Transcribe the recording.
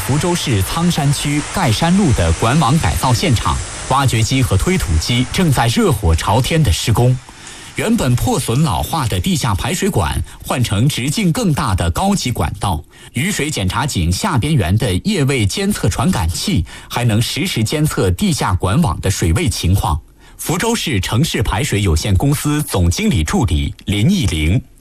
福州市苍山区盖山路的管网改造现场，挖掘机和推土机正在热火朝天的施工。原本破损老化的地下排水管换成直径更大的高级管道，雨水检查井下边缘的液位监测传感器还能实时监测地下管网的水位情况。福州市城市排水有限公司总经理助理林义玲。